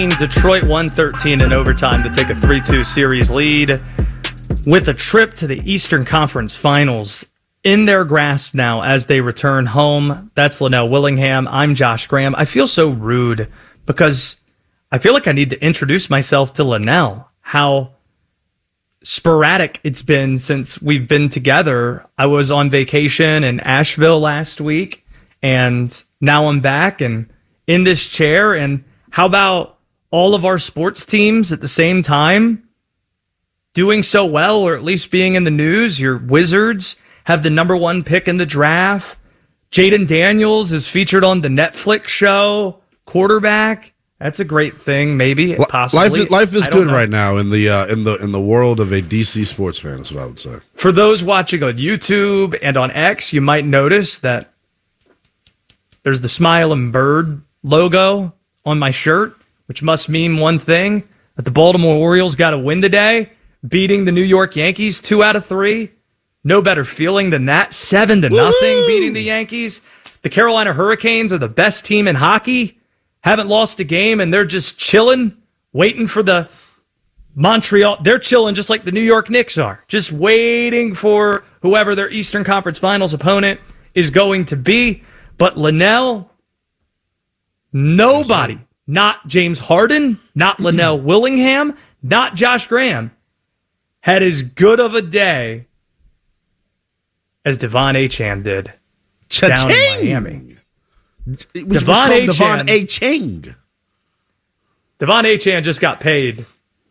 Detroit won 13 in overtime to take a 3-2 series lead with a trip to the Eastern Conference Finals in their grasp now as they return home. That's Linnell Willingham. I'm Josh Graham. I feel so rude because I feel like I need to introduce myself to Linnell. How sporadic it's been since we've been together. I was on vacation in Asheville last week, and now I'm back and in this chair. And how about all of our sports teams at the same time doing so well, or at least being in the news? Your Wizards have the number one pick in the draft. Jaden Daniels is featured on the Netflix show, quarterback. That's a great thing, maybe, possibly. Life is good right now in the world of a DC sports fan, is what I would say. For those watching on YouTube and on X, you might notice that there's the Smile and Bird logo on my shirt, which must mean one thing, that the Baltimore Orioles got a win today, beating the New York Yankees 2 out of 3. No better feeling than that. 7-0 beating the Yankees. The Carolina Hurricanes are the best team in hockey. Haven't lost a game, and they're just chilling, waiting for the Montreal. They're chilling just like the New York Knicks are, just waiting for whoever their Eastern Conference Finals opponent is going to be. But Linnell, nobody, not James Harden, not Linnell Willingham, not Josh Graham, had as good of a day as Devon Achane did down in Miami. Devon Achane. Devon Achane just got paid.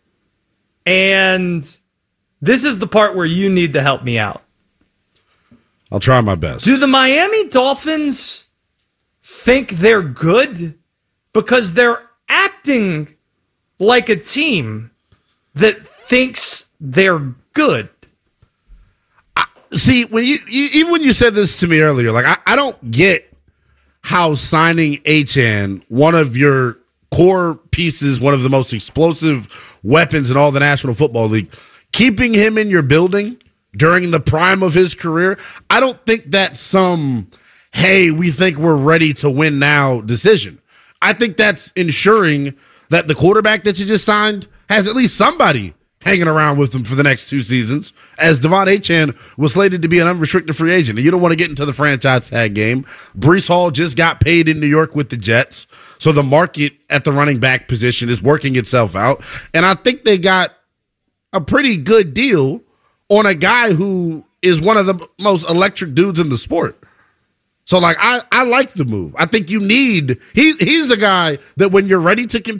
And this is the part where you need to help me out. I'll try my best. Do the Miami Dolphins think they're good? Because they're acting like a team that thinks they're good. See, when even when you said this to me earlier, like I don't get how signing Achane, one of your core pieces, one of the most explosive weapons in all the National Football League, keeping him in your building during the prime of his career, I don't think that's some, hey, we think we're ready to win now decision. I think that's ensuring that the quarterback that you just signed has at least somebody hanging around with them for the next 2 seasons, as Devon Achane was slated to be an unrestricted free agent. And you don't want to get into the franchise tag game. Breece Hall just got paid in New York with the Jets, so the market at the running back position is working itself out. And I think they got a pretty good deal on a guy who is one of the most electric dudes in the sport. So, like, I like the move. I think you need – he's a guy that when you're ready to compete,